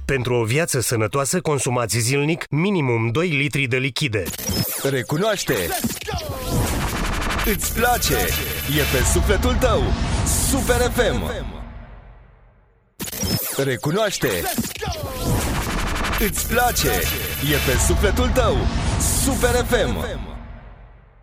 Pentru o viață sănătoasă, consumați zilnic minimum 2 litri de lichide. Recunoaște! Îți place! E pe sufletul tău! Super FM! Recunoaște! Îți place! E pe sufletul tău! Super FM!